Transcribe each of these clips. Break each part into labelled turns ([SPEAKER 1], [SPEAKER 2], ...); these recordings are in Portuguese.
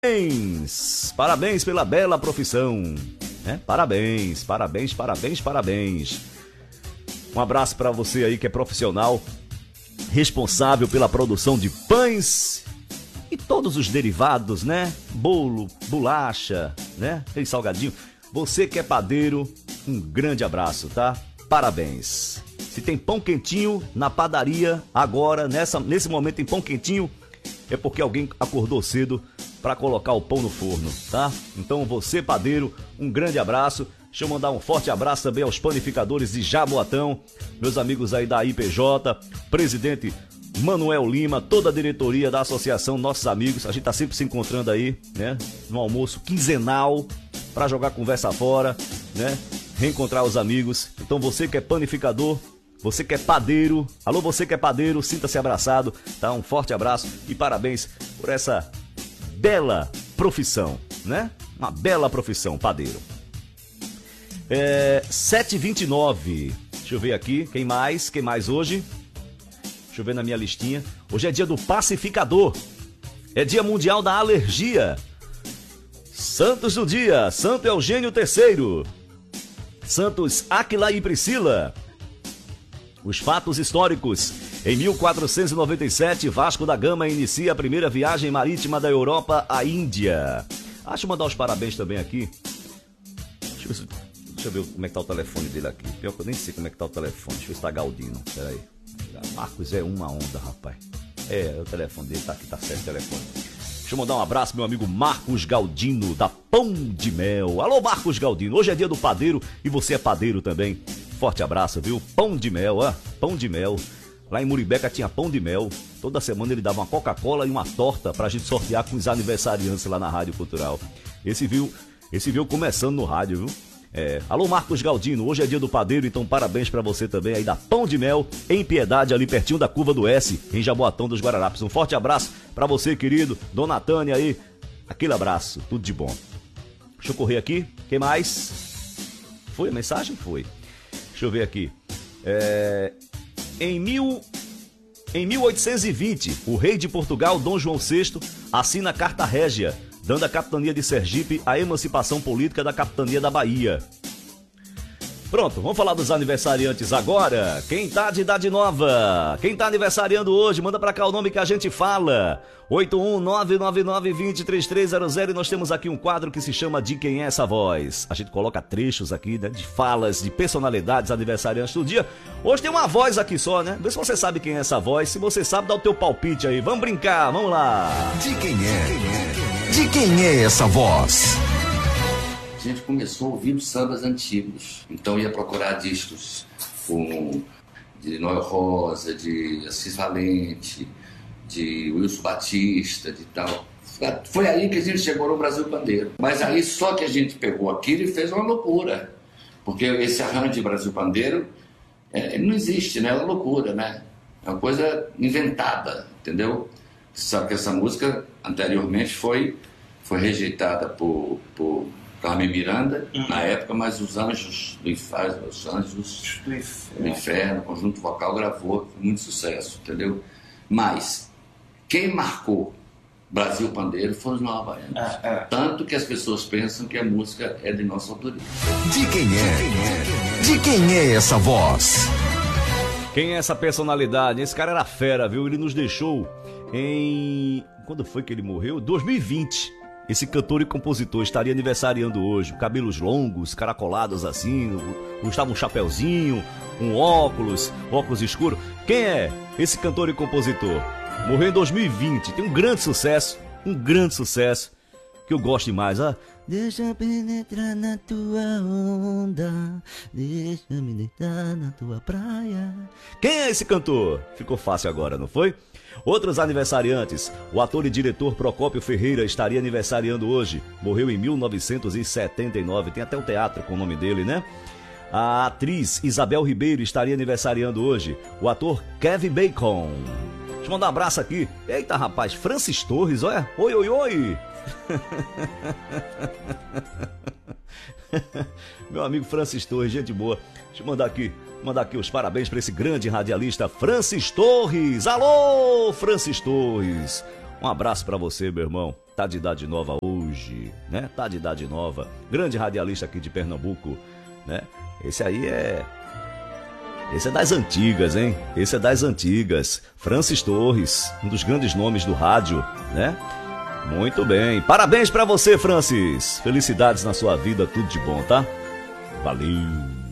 [SPEAKER 1] Parabéns pela bela profissão, né? Parabéns. Um abraço para você aí que é profissional, responsável pela produção de pães e todos os derivados, né? Bolo, bolacha, né? Aquele salgadinho. Você que é padeiro, um grande abraço, tá? Parabéns. Se tem pão quentinho na padaria agora, nesse momento tem pão quentinho, é porque alguém acordou cedo para colocar o pão no forno, tá? Então você, padeiro, um grande abraço. Deixa eu mandar um forte abraço também aos panificadores de Jaboatão, meus amigos aí da IPJ, presidente Manuel Lima, toda a diretoria da associação, nossos amigos. A gente tá sempre se encontrando aí, né? No almoço quinzenal, para jogar conversa fora, né? Reencontrar os amigos. Então você que é panificador, você que é padeiro, alô você que é padeiro, sinta-se abraçado, tá? Um forte abraço e parabéns por essa bela profissão, né? Uma bela profissão, padeiro. 7h29. Deixa eu ver aqui, quem mais hoje? Deixa eu ver na minha listinha. Hoje é dia do pacificador. É dia mundial da alergia. Santos do dia, Santo Eugênio III. Santos Áquila e Priscila. Os fatos históricos. Em 1497, Vasco da Gama inicia a primeira viagem marítima da Europa à Índia. Deixa eu mandar os parabéns também aqui. Deixa eu ver como é que tá o telefone dele aqui. Pior que eu nem sei como é que tá o telefone. Deixa eu ver se tá Galdino. Pera aí. Marcos é uma onda, rapaz. O telefone dele tá aqui, tá certo o telefone. Deixa eu mandar um abraço, meu amigo Marcos Galdino, da Pão de Mel. Alô, Marcos Galdino. Hoje é dia do padeiro e você é padeiro também. Forte abraço, viu? Pão de Mel, Pão de Mel. Lá em Muribeca tinha pão de mel. Toda semana ele dava uma Coca-Cola e uma torta pra gente sortear com os aniversariantes lá na Rádio Cultural. Esse viu começando no rádio, viu? Alô, Marcos Galdino, hoje é dia do padeiro, então parabéns pra você também aí da Pão de Mel, em Piedade, ali pertinho da Curva do S, em Jaboatão dos Guararapes. Um forte abraço pra você, querido, Dona Tânia aí, aquele abraço, tudo de bom. Deixa eu correr aqui, quem mais? Foi a mensagem? Foi. Deixa eu ver aqui. Em 1820, o rei de Portugal, Dom João VI, assina a Carta Régia, dando à capitania de Sergipe a emancipação política da capitania da Bahia. Pronto, vamos falar dos aniversariantes agora. Quem tá de idade nova? Quem tá aniversariando hoje? Manda pra cá o nome que a gente fala. 81999203300 e nós temos aqui um quadro que se chama De Quem é Essa Voz? A gente coloca trechos aqui, né, de falas, de personalidades aniversariantes do dia. Hoje tem uma voz aqui só, né? Vê se você sabe quem é essa voz. Se você sabe, dá o teu palpite aí. Vamos brincar, vamos lá.
[SPEAKER 2] De quem é? De quem é essa voz?
[SPEAKER 3] A gente começou ouvindo sambas antigos, então ia procurar discos de Noel Rosa, de Assis Valente, de Wilson Batista, de tal. Foi aí que a gente chegou no Brasil Pandeiro. Mas aí só que a gente pegou aquilo e fez uma loucura, porque esse arranjo de Brasil Pandeiro não existe, né? É uma loucura, né? É uma coisa inventada, entendeu? Você sabe que essa música anteriormente foi rejeitada por Carmen Miranda, na época, mas os Anjos do Inferno, o conjunto vocal gravou, foi muito sucesso, entendeu? Mas quem marcou Brasil Pandeiro foram os Nova Baianos. Tanto que as pessoas pensam que a música é de nossa autoria.
[SPEAKER 2] De quem é? De quem é essa voz?
[SPEAKER 1] Quem é essa personalidade? Esse cara era fera, viu? Ele nos deixou em... Quando foi que ele morreu? 2020. Esse cantor e compositor estaria aniversariando hoje. Cabelos longos, caracolados assim, usava um chapeuzinho, um óculos escuro. Quem é esse cantor e compositor? Morreu em 2020, tem um grande sucesso, que eu gosto demais. Deixa penetrar na tua onda, deixa me deitar na tua praia. Quem é esse cantor? Ficou fácil agora, não foi? Outros aniversariantes. O ator e diretor Procópio Ferreira estaria aniversariando hoje. Morreu em 1979. Tem até um teatro com o nome dele, né? A atriz Isabel Ribeiro estaria aniversariando hoje. O ator Kevin Bacon. Deixa eu mandar um abraço aqui. Eita, rapaz, Francis Torres, olha. Oi, oi, oi. Meu amigo Francis Torres, gente boa. Deixa eu mandar aqui os parabéns para esse grande radialista Francis Torres. Alô, Francis Torres. Um abraço pra você, meu irmão. Tá de idade nova hoje, né? Tá de idade nova. Grande radialista aqui de Pernambuco, né? Esse é das antigas, hein? Esse é das antigas. Francis Torres, um dos grandes nomes do rádio, né? Muito bem. Parabéns pra você, Francis. Felicidades na sua vida, tudo de bom, tá? Valeu.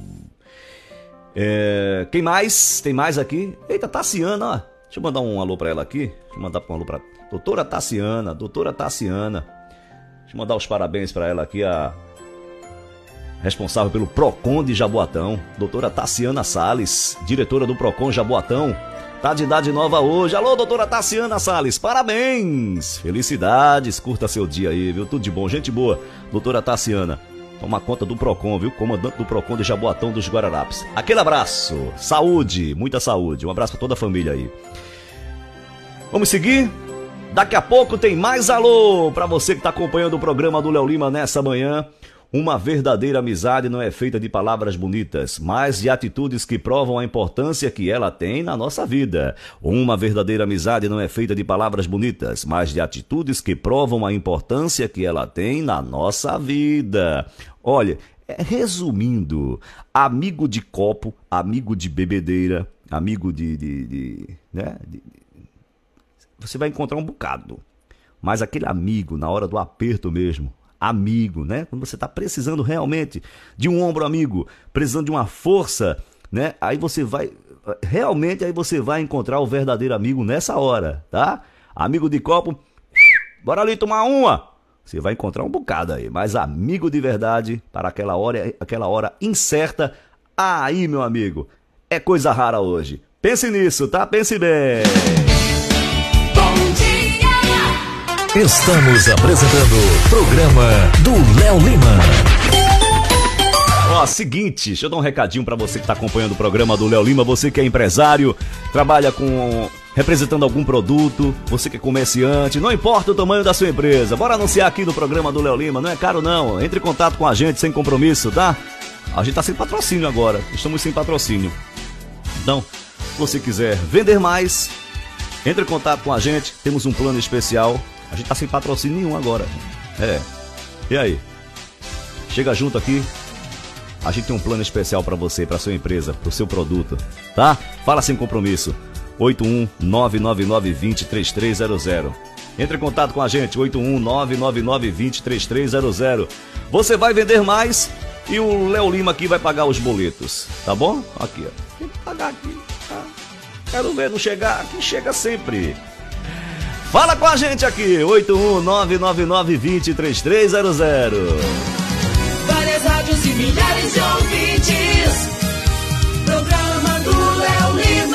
[SPEAKER 1] Quem mais? Tem mais aqui? Eita, Tassiana, ó. Deixa eu mandar um alô pra ela aqui. Deixa eu mandar um alô pra doutora Tassiana. Deixa eu mandar os parabéns pra ela aqui, a responsável pelo Procon de Jaboatão, doutora Tassiana Salles, diretora do Procon Jaboatão. Tá de idade nova hoje. Alô, doutora Tassiana Salles, parabéns! Felicidades, curta seu dia aí, viu? Tudo de bom, gente boa. Doutora Tassiana, toma conta do Procon, viu? Comandante do Procon de Jaboatão dos Guararapes. Aquele abraço, saúde, muita saúde. Um abraço pra toda a família aí. Vamos seguir? Daqui a pouco tem mais alô pra você que tá acompanhando o programa do Léo Lima nessa manhã. Uma verdadeira amizade não é feita de palavras bonitas, mas de atitudes que provam a importância que ela tem na nossa vida. Uma verdadeira amizade não é feita de palavras bonitas, mas de atitudes que provam a importância que ela tem na nossa vida. Olha, resumindo, amigo de copo, amigo de bebedeira, amigo né? Você vai encontrar um bocado, mas aquele amigo na hora do aperto mesmo, amigo, né? Quando você está precisando realmente de um ombro amigo, precisando de uma força, né? Aí você vai encontrar o verdadeiro amigo nessa hora, tá? Amigo de copo, bora ali tomar uma. Você vai encontrar um bocado aí, mas amigo de verdade para aquela hora incerta, aí, meu amigo, é coisa rara hoje. Pense nisso, tá? Pense bem.
[SPEAKER 2] Estamos apresentando o programa do Léo Lima.
[SPEAKER 1] Ó, seguinte, deixa eu dar um recadinho pra você que tá acompanhando o programa do Léo Lima, você que é empresário, trabalha representando algum produto, você que é comerciante, não importa o tamanho da sua empresa, bora anunciar aqui no programa do Léo Lima, não é caro não, entre em contato com a gente sem compromisso, tá? A gente tá sem patrocínio agora, estamos sem patrocínio. Então, se você quiser vender mais, entre em contato com a gente, temos um plano especial. A gente tá sem patrocínio nenhum agora. E aí? Chega junto aqui. A gente tem um plano especial pra você, pra sua empresa, pro seu produto, tá? Fala sem compromisso. 81999203300. Entre em contato com a gente, 81999203300. Você vai vender mais e o Léo Lima aqui vai pagar os boletos, tá bom? Aqui, ó. Tem que pagar aqui, tá? Quero ver não chegar, aqui chega sempre. Fala com a gente aqui, 81999203300.
[SPEAKER 4] Várias rádios e milhares de ouvintes. Programa do Léo Lima.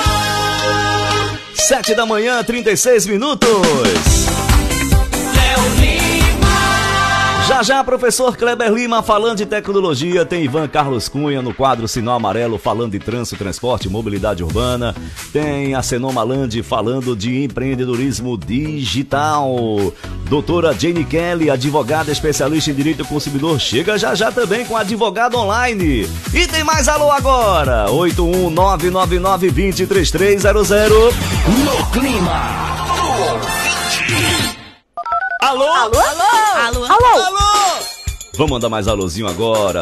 [SPEAKER 1] 7 da manhã, 36 minutos.
[SPEAKER 4] Léo Lima.
[SPEAKER 1] Já, professor Kleber Lima falando de tecnologia. Tem Ivan Carlos Cunha no quadro Sinal Amarelo falando de trânsito, transporte e mobilidade urbana. Tem a Senoma Land falando de empreendedorismo digital. Doutora Jane Kelly, advogada especialista em direito do consumidor, chega já também com advogado online. E tem mais alô agora, 81999203300.
[SPEAKER 2] No clima.
[SPEAKER 1] Alô?
[SPEAKER 5] Alô? Alô? Alô?
[SPEAKER 1] Alô? Vamos mandar mais alôzinho agora,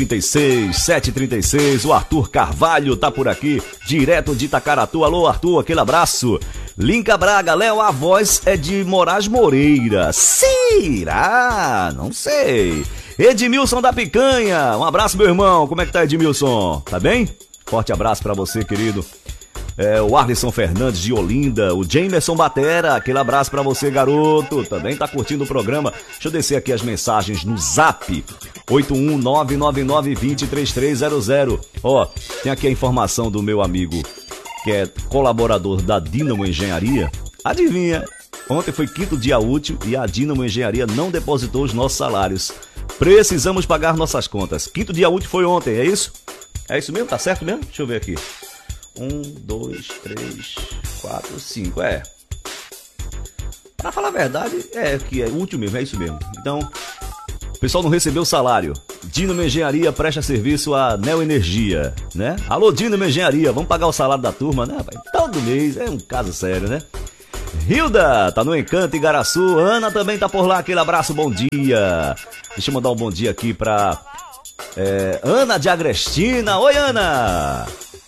[SPEAKER 1] 736. O Arthur Carvalho tá por aqui, direto de Itacaratu. Alô, Arthur, aquele abraço. Linca Braga, Léo, a voz é de Moraes Moreira. Será? Não sei. Edmilson da Picanha, um abraço, meu irmão. Como é que tá, Edmilson? Tá bem? Forte abraço pra você, querido. O Arlisson Fernandes de Olinda, o Jamerson Batera, aquele abraço pra você, garoto, também tá curtindo o programa. Deixa eu descer aqui as mensagens no Zap, 81999203300. Ó, tem aqui a informação do meu amigo, que é colaborador da Dínamo Engenharia. Adivinha, ontem foi 5º dia útil e a Dínamo Engenharia não depositou os nossos salários. Precisamos pagar nossas contas. 5º dia útil foi ontem, é isso? É isso mesmo? Tá certo mesmo? Deixa eu ver aqui. 1, 2, 3, 4, 5, Pra falar a verdade, que é útil mesmo, é isso mesmo. Então, o pessoal não recebeu o salário. Dínamo Engenharia presta serviço à Neo Energia, né? Alô, Dínamo Engenharia, vamos pagar o salário da turma, né, rapaz? Todo mês, é um caso sério, né? Hilda tá no Encanto Igaraçu. Ana também tá por lá. Aquele abraço, bom dia. Deixa eu mandar um bom dia aqui pra Ana de Agrestina. Oi, Ana.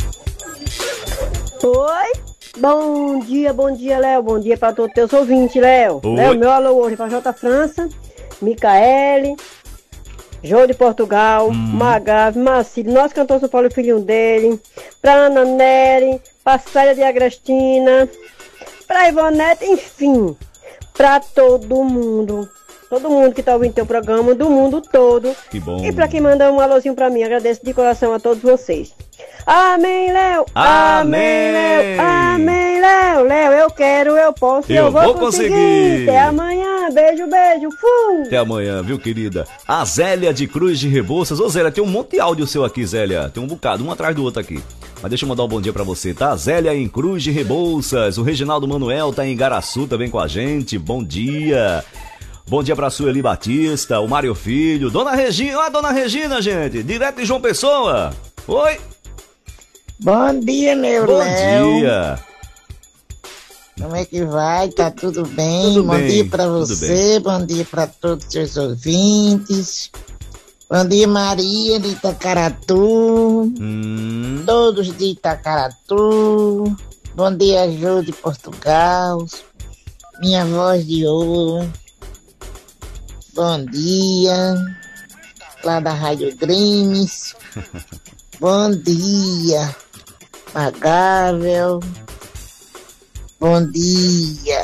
[SPEAKER 5] Oi. Bom dia, Léo. Bom dia para todos os teus ouvintes, Léo. Léo, meu alô hoje para J. França, Micaele, Jô de Portugal, Magave, Marcílio, nosso cantor São Paulo, filhinho dele, pra Ana Nery, pra Célia de Agrestina, pra Ivonete, enfim, pra todo mundo que tá ouvindo teu programa, do mundo todo.
[SPEAKER 1] Que bom.
[SPEAKER 5] E pra quem manda um alôzinho pra mim, agradeço de coração a todos vocês. Amém, Léo! Amém, Léo! Amém, Léo! Léo, eu quero, eu posso, eu vou conseguir! Até amanhã, beijo, fui!
[SPEAKER 1] Até amanhã, viu, querida? A Zélia de Cruz de Rebouças. Ô, Zélia, tem um monte de áudio seu aqui, Zélia. Tem um bocado, um atrás do outro aqui. Mas deixa eu mandar um bom dia pra você, tá? Zélia em Cruz de Rebouças. O Reginaldo Manuel tá em Igaraçu também com a gente. Bom dia! Bom dia pra Sueli Batista, o Mário Filho, Dona Regina. Ó, Dona Regina, gente, direto de João Pessoa. Oi!
[SPEAKER 6] Bom dia, meu Léo.
[SPEAKER 1] Bom dia.
[SPEAKER 6] Como é que vai? Tá tudo bem?
[SPEAKER 1] Tudo
[SPEAKER 6] bom
[SPEAKER 1] bem,
[SPEAKER 6] dia pra
[SPEAKER 1] tudo
[SPEAKER 6] você, bom dia pra todos os seus ouvintes. Bom dia, Maria de Itacaratu. Todos de Itacaratu. Bom dia, Jô de Portugal. Minha voz de ouro. Bom dia. Lá da Rádio Dreams. Bom dia. Pagável. Bom dia.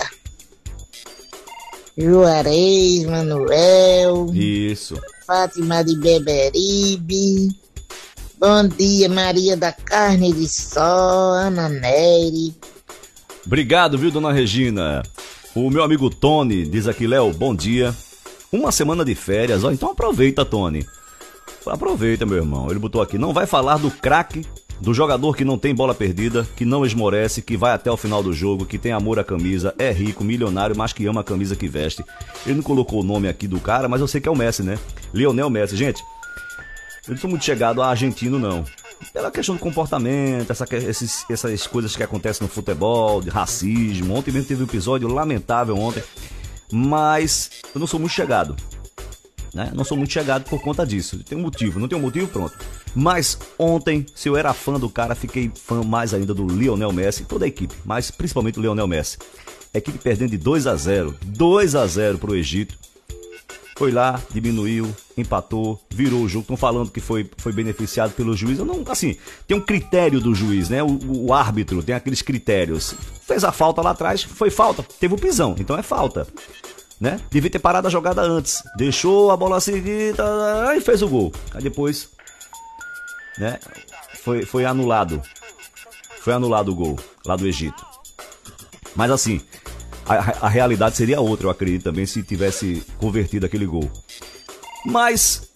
[SPEAKER 6] Juarez, Manuel.
[SPEAKER 1] Isso.
[SPEAKER 6] Fátima de Beberibe. Bom dia, Maria da Carne de Sol, Ana Nery.
[SPEAKER 1] Obrigado, viu, Dona Regina? O meu amigo Tony diz aqui, Léo, bom dia. Uma semana de férias, ó, então aproveita, Tony. Aproveita, meu irmão. Ele botou aqui, não vai falar do craque, do jogador que não tem bola perdida, que não esmorece, que vai até o final do jogo, que tem amor à camisa, é rico, milionário, mas que ama a camisa que veste. Ele não colocou o nome aqui do cara, mas eu sei que é o Messi, né? Lionel Messi. Gente, eu não sou muito chegado a argentino, não. Pela questão do comportamento, essas coisas que acontecem no futebol, de racismo. Ontem mesmo teve um episódio lamentável ontem, mas eu não sou muito chegado. Né? Não sou muito chegado por conta disso. Tem um motivo, não tem um motivo, pronto. Mas ontem, se eu era fã do cara, fiquei fã mais ainda do Lionel Messi, toda a equipe, mas principalmente o Lionel Messi. A equipe perdendo de 2-0, 2-0 pro Egito. Foi lá, diminuiu, empatou, virou o jogo. Estão falando que foi beneficiado pelo juiz. Eu não, assim, tem um critério do juiz, né? O árbitro tem aqueles critérios. Fez a falta lá atrás, foi falta, teve o pisão, então é falta. Né? Devia ter parado a jogada antes. Deixou a bola seguir e fez o gol. Aí depois, né? Foi anulado. Foi anulado o gol lá do Egito. Mas assim, a realidade seria outra, eu acredito também, se tivesse convertido aquele gol. Mas,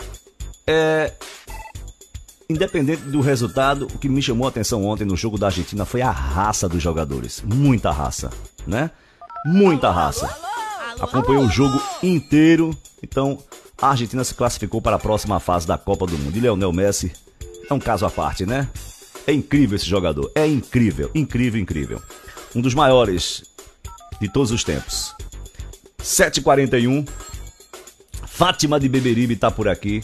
[SPEAKER 1] independente do resultado, o que me chamou a atenção ontem no jogo da Argentina foi a raça dos jogadores. Muita raça, né? Muita raça. Acompanhou o jogo inteiro. Então, a Argentina se classificou para a próxima fase da Copa do Mundo. E Lionel Messi é um caso à parte, né? É incrível esse jogador. É incrível, incrível, incrível. Um dos maiores de todos os tempos. 7h41. Fátima de Beberibe tá por aqui.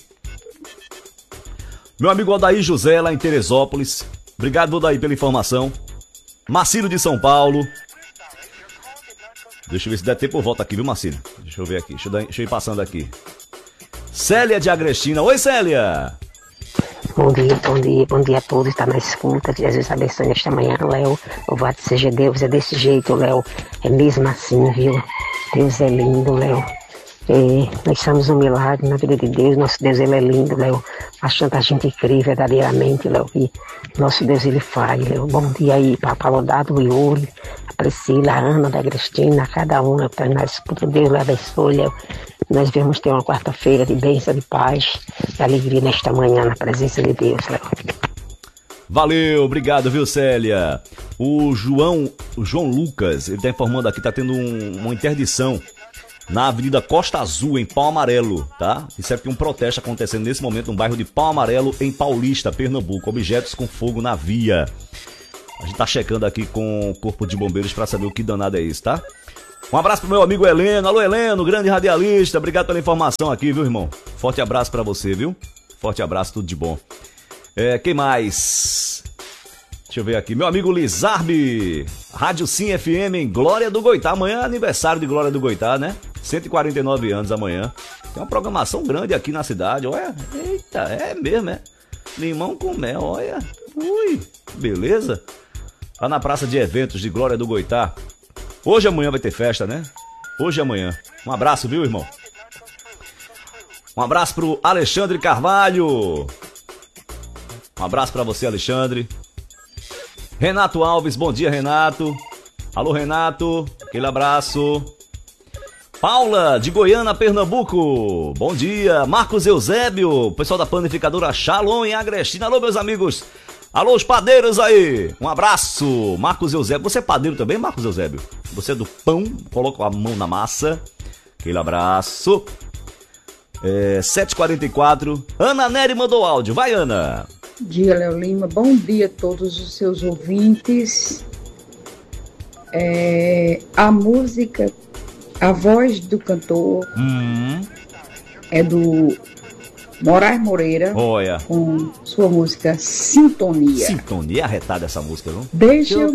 [SPEAKER 1] Meu amigo Odair José, lá em Teresópolis. Obrigado, Odair, pela informação. Marcílio de São Paulo. Deixa eu ver se der tempo eu volto aqui, viu, Marcílio? Deixa eu ver aqui, deixa eu ir passando aqui. Célia de Agrestina. Oi, Célia!
[SPEAKER 7] Bom dia a todos, está na escuta, que Jesus abençoe nesta manhã, Léo. Louvado seja Deus, é desse jeito, Léo. É mesmo assim, viu? Deus é lindo, Léo. Nós somos um milagre na vida de Deus, nosso Deus, ele é lindo, Léo. Faz tanta gente crê verdadeiramente, Léo, e nosso Deus, ele faz, Léo. Bom dia aí para Palodado, o Yuri, a Priscila, a Ana da Agrestina, a cada um, Léo, na escuta, Deus lhe abençoe, Léo. Nós vamos ter uma quarta-feira de bênção, de paz, de alegria nesta manhã, na presença de Deus, Léo.
[SPEAKER 1] Valeu, obrigado, viu, Célia? O João Lucas, ele está informando aqui, está tendo uma interdição na Avenida Costa Azul, em Pau Amarelo, tá? Isso é que tem um protesto acontecendo nesse momento no bairro de Pau Amarelo, em Paulista, Pernambuco. Objetos com fogo na via. A gente tá checando aqui com o Corpo de Bombeiros pra saber o que danado é isso, tá? Um abraço pro meu amigo Heleno. Alô, Heleno, grande radialista. Obrigado pela informação aqui, viu, irmão? Forte abraço pra você, viu? Forte abraço, tudo de bom. Quem mais? Deixa eu ver aqui. Meu amigo Lizarbe, Rádio Sim FM em Glória do Goitá. Amanhã é aniversário de Glória do Goitá, né? 149 anos amanhã. Tem uma programação grande aqui na cidade. Olha, eita, é mesmo, é? Limão com mel, olha. Ui, beleza? Lá na praça de eventos de Glória do Goitá. Hoje e amanhã vai ter festa, né? Hoje e amanhã. Um abraço, viu, irmão? Um abraço pro Alexandre Carvalho. Um abraço pra você, Alexandre. Renato Alves, bom dia, Renato. Alô, Renato, aquele abraço. Paula, de Goiânia, Pernambuco, bom dia. Marcos Eusébio, pessoal da panificadora Shalom em Agrestina. Alô, meus amigos. Alô, os padeiros aí. Um abraço, Marcos Eusébio. Você é padeiro também, Marcos Eusébio? Você é do pão, coloca a mão na massa. Aquele abraço. 7h44. Ana Nery mandou áudio. Vai, Ana.
[SPEAKER 8] Bom dia, Léo Lima. Bom dia a todos os seus ouvintes. A música, a voz do cantor é do Moraes Moreira.
[SPEAKER 1] Olha.
[SPEAKER 8] Com sua música Sintonia.
[SPEAKER 1] Sintonia, arretada essa música, não?
[SPEAKER 8] Deixa eu